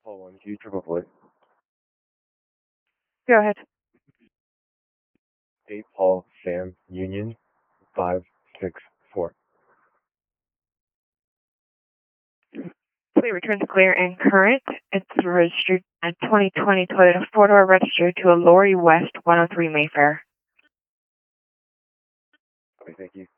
Paul 1 Q triple plate. Go ahead. 8 Paul Sam Union 564. Plate returns clear and current. It's registered at 2020 Toyota 4-door registered to a Lori West 103 Mayfair. Okay, thank you.